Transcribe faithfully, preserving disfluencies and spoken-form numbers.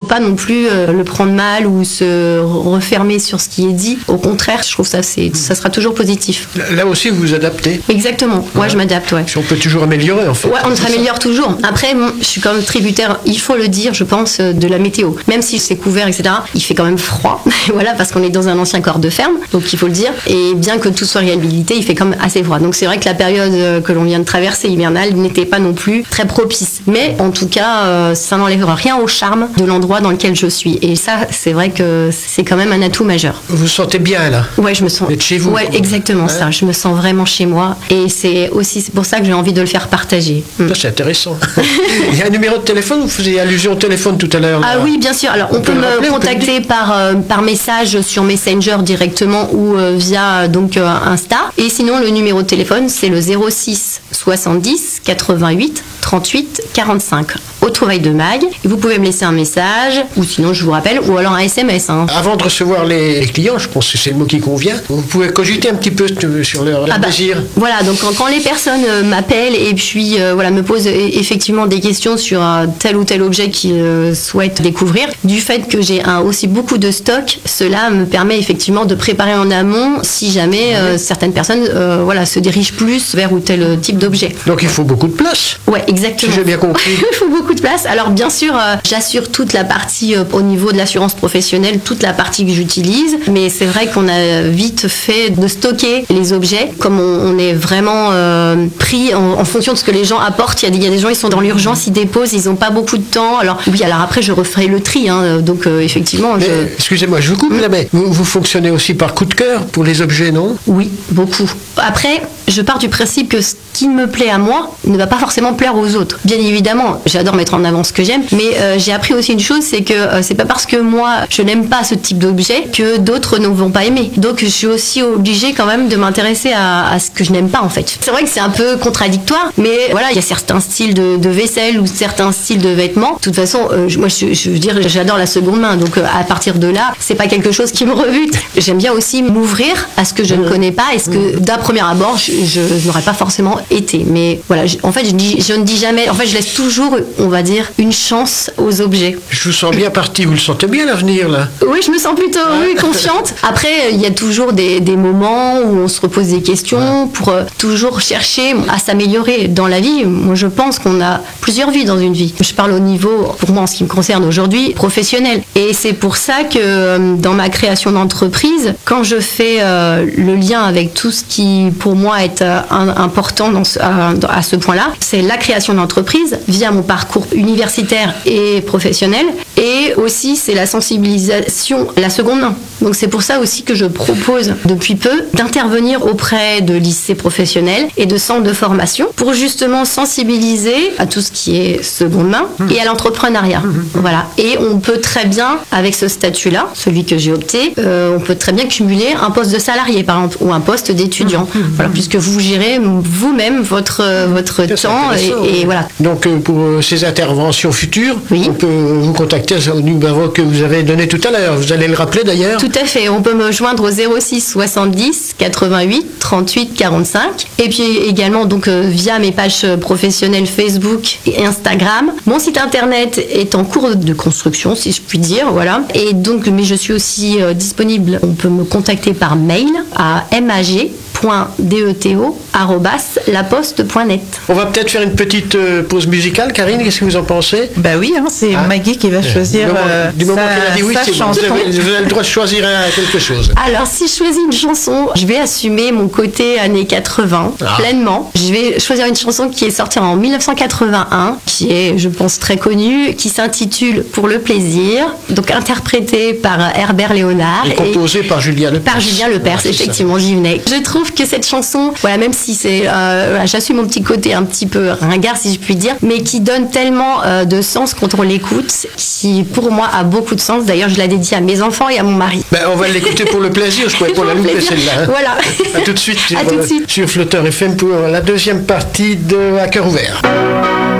pas non plus euh, le prendre mal ou se refermer sur ce qui est dit. Au contraire, je trouve ça, c'est, ça sera toujours positif. Là aussi, vous vous adaptez. Exactement. Ouais, ouais. je m'adapte, ouais. Si on peut toujours améliorer, en fait. Ouais, on s'améliore toujours. Après, bon, je suis quand même tributaire, il faut le dire, je pense, de la météo. Même si c'est couvert, et cetera, il fait quand même froid. Voilà, parce qu'on est dans un ancien corps de ferme, donc il faut le dire. Et bien que tout soit réhabilité, il fait quand même assez froid. Donc c'est vrai que la période que l'on vient de traverser, hivernale, n'était pas non plus très propice. Mais en tout cas, euh, ça n'enlève rien au charme de l'endroit dans lequel je suis. Et ça, c'est vrai que c'est quand même un atout majeur. Vous vous sentez bien, là? Ouais, je me sens... Vous êtes chez vous? Ouais, exactement, hein? Ça. Je me sens vraiment chez moi. Et c'est aussi c'est pour ça que j'ai envie de le faire partager. Ça, c'est intéressant. Il y a un numéro de téléphone, vous faisiez allusion au téléphone tout à l'heure. Ah oui, bien sûr. Alors, on, on peut, peut me rappeler, contacter par, euh, par message sur Messenger directement ou euh, via donc euh, Insta. Et sinon, le numéro de téléphone, c'est le zéro six soixante-dix quatre-vingt-huit trente-huit quarante-cinq. Au Trouvailles de Mag. Et vous pouvez me laisser un message, ou sinon je vous rappelle, ou alors un S M S. Hein. Avant de recevoir les clients, je pense que c'est le mot qui convient, vous pouvez cogiter un petit peu sur leur, leur ah bah, désir. Voilà, donc quand, quand les personnes euh, m'appellent et puis euh, voilà, me posent effectivement des questions sur euh, tel ou tel objet qu'ils euh, souhaitent découvrir, du fait que j'ai un, aussi beaucoup de stock, cela me permet effectivement de préparer en amont si jamais euh, certaines personnes euh, voilà, se dirigent plus vers ou tel type d'objet. Donc il faut beaucoup de place. Ouais, exactement. Si j'ai bien compris. Il faut beaucoup de place. Alors bien sûr, euh, j'assure toute la partie euh, au niveau de l'assurance professionnelle, toute la partie que j'utilise, mais c'est vrai qu'on a vite fait de stocker les objets, comme on, on est vraiment euh, pris en, en fonction de ce que les gens apportent. Il y a des, il y a des gens, ils sont dans l'urgence, ils déposent, ils n'ont pas beaucoup de temps. Alors oui, alors après je referai le tri, hein, donc euh, effectivement. Mais, je... Excusez-moi, je vous coupe, mmh. là, mais vous, vous fonctionnez aussi par coup de cœur pour les objets, non? Oui, beaucoup. Après, je pars du principe que ce qui me plaît à moi ne va pas forcément plaire aux autres. Bien évidemment, j'adore mettre en avant ce que j'aime, mais euh, j'ai appris aussi une chose, c'est que euh, c'est pas parce que moi je n'aime pas ce type d'objet que d'autres ne vont pas aimer. Donc je suis aussi obligée quand même de m'intéresser à, à ce que je n'aime pas en fait. C'est vrai que c'est un peu contradictoire, mais voilà, il y a certains styles de, de vaisselle ou certains styles de vêtements. De toute façon, euh, moi je, je veux dire, j'adore la seconde main, donc euh, à partir de là, c'est pas quelque chose qui me rebute. J'aime bien aussi m'ouvrir à ce que je ne connais pas et ce que d'un premier abord je, je, je n'aurais pas forcément été. Mais voilà, je, en fait, je, dis, je ne dis jamais. En fait, je laisse toujours, on va dire, une chance aux objets. Je vous sens bien parti. Vous le sentez bien l'avenir là? Oui, je me sens plutôt oui, confiante. Après, il y a toujours des, des moments où on se repose des questions ouais. pour euh, toujours chercher à s'améliorer dans la vie. Moi, je pense qu'on a plusieurs vies dans une vie. Je parle au niveau, pour moi, en ce qui me concerne aujourd'hui, professionnel. Et c'est pour ça que euh, dans ma création d'entreprise, quand je fais euh, le lien avec tout ce qui, pour moi, est euh, un, important dans ce, à, à ce point-là, c'est la création d'entreprise via mon parcours universitaire et professionnel. Et aussi, c'est la sensibilisation, la seconde main. Donc c'est pour ça aussi que je propose depuis peu d'intervenir auprès de lycées professionnels et de centres de formation pour justement sensibiliser à tout ce qui est seconde main mmh. et à l'entrepreneuriat. Mmh. Voilà. Et on peut très bien, avec ce statut-là, celui que j'ai opté, euh, on peut très bien cumuler un poste de salarié par exemple ou un poste d'étudiant. Mmh. Voilà, puisque vous gérez vous-même votre, votre temps et, et voilà. Donc pour ces interventions futures, oui. on peut vous contacter au numéro que vous avez donné tout à l'heure. Vous allez le rappeler d'ailleurs? Tout à fait. On peut me joindre au zéro six soixante-dix quatre-vingt-huit trente-huit quarante-cinq et puis également donc euh, via mes pages professionnelles Facebook et Instagram. Mon site internet est en cours de construction, si je puis dire, voilà. Et donc, mais je suis aussi euh, disponible. On peut me contacter par mail à mag point deto arobase laposte point net. On va peut-être faire une petite euh, pause musicale. Karine, qu'est-ce que vous en pensez? Bah oui, hein, c'est ah. Maggie qui va choisir euh, du moment sa, qu'elle a dit oui, c'est bon. Vous avez, vous avez le droit de choisir un, quelque chose. Alors, si je choisis une chanson, je vais assumer mon côté années quatre-vingts ah. pleinement. Je vais choisir une chanson qui est sortie en mille neuf cent quatre-vingt-un, qui est, je pense, très connue, qui s'intitule Pour le plaisir, donc interprétée par Herbert Léonard. Et composée par Julien Lepers. Par Julien Lepers, voilà, effectivement, j'y venais. Je trouve que cette chanson, voilà, même si c'est, euh, voilà, j'assume mon petit côté un petit peu ringard, si je puis dire, mais qui donne tellement euh, de sens quand on l'écoute, qui pour moi a beaucoup de sens. D'ailleurs, je la dédie à mes enfants et à mon mari. Ben, on va l'écouter pour le plaisir, je pourrais pas la louper celle-là. Hein. Voilà. À tout de suite, à sur, tout de suite. sur Flotteur F M pour la deuxième partie de À cœur ouvert.